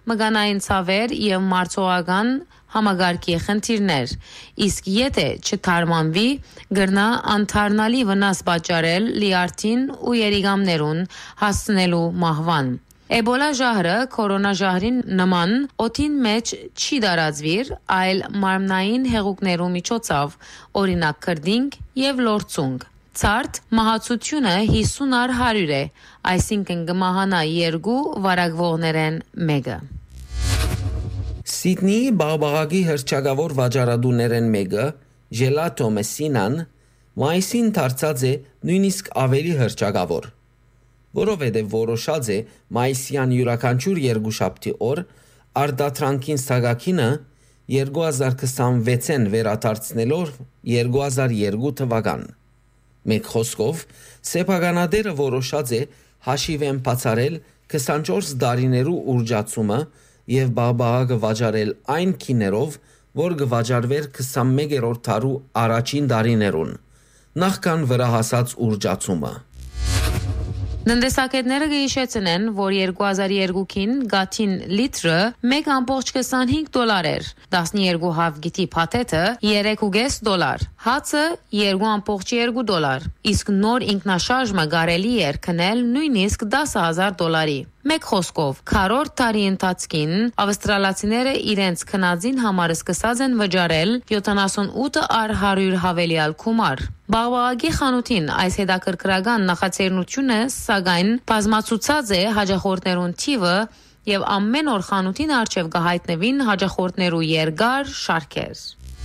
մգանային ցավեր եւ մարցողական համագարկի խնդիրներ, իսկ եթե չթարմանվի, գրնա անթարնալի վնաս պատճառել լիարդին ու երիգամներուն հասցնելու մահվան։ Էբոլա ժահրը կորոնա ժահրին նման օդին մեջ չի դարածվիր, այլ մարմնային հեղուկներու միջոցով, օրինակ քրդինք եւ լորցունգ։ Ցարտ մահացությունը 50/100 է, այսինքն կմահանա 2 վարակվողներեն մեկը։ Սիդնեի բաղբաղակի հրճագավոր վաճառադուներեն մեկը, Gelato Messina-ն, մայիսին դարձած է նույնիսկ ավելի հրճագավոր, որովհետև որոշած է մայիսյան յուրաքանչյուր երկուշաբթի օր արդատրանքին սագակինը 2026-ին վերադարձնելով 2002 թվական։ Մեկ խոսքով, սեփականատերը որոշած է հաշիվեն բացառել 24 տարիներու ուրջացումը եւ բաղբաղակը վաճառել այն քիներով, որ կվաճառվեր 21-րդ դարու առաջին տարիներուն, նախքան վրա հասած ուրջացումը։ Տնտեսագետները գիշեցնեն, որ 2002-ին գաթին լիտրը 1.25 էր, 12 հավգիտի փաթեթը $3.5, հացը $2.2, իսկ նոր ինքնաշարժը կարելի էր քնել նույնիսկ $10,000։ Մեկ խոսքով, քառորդ տարի ընթացքին ավստրալացիները իրենց քնածին համար սկսած են վճարել 78/100 հավելյալ գումար։ Բաղբաղակի խանութին այս հետաքրքրական նախաձեռնությունը սակայն բազմացուցած է հաճախորդներուն թիվը եւ ամեն օր խանութին արչեւ կհայտնվին հաճախորդներու երկար շարքեր։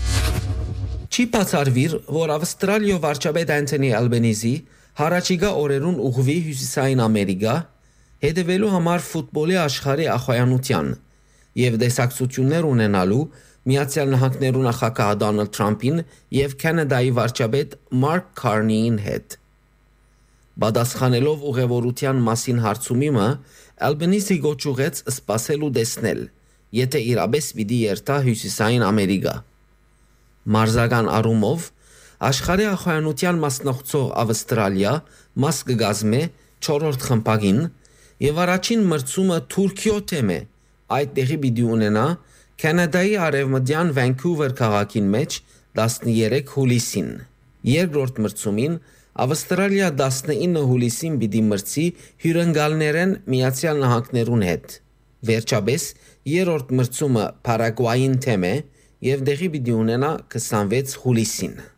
Չի բացառվիր, որ Ավստրալիա վարչապետ Անթոնի Ալբենիզի հարաճիգա օրերուն ուղղվի հյուսիսային Ամերիկա հետևելու համար ֆուտբոլի աշխարհի ախոյանության եւ դեսակցություններ ունենալու Միացյալ Նահանգներու նախագահ Դոնալդ Թրամփին եւ Կանադայի վարչապետ Մարկ Քարնիին հետ։ Բադասխանելով ուղևորության մասին հարցումիմը, Ալբենիզի գոչուղեց սպասել ու տեսնել, եթե իրապես պիտի երթա հյուսիսային Ամերիկա։ Մարզական առումով աշխարհի ախոյանության մասնակցող Ավստրալիա մաս կգազմե 4-րդ խմբագին եւ առաջին մրցումը Թուրքիո թեմ է, այդ տեղի պիտի ունենա Կանադայի արևմտյան Վանկուվեր քաղաքին մեջ 13 հուլիսին։ Երկրորդ մրցումին Ավստրալիա 19 հուլիսին պիտի մրցի հյուրընկալներեն Միացյալ Նահանգներուն հետ։ Վերջապես երրորդ մրցումը Պարագվային թեմ է եւ տեղի պիտի ունենա 26 հուլիսին։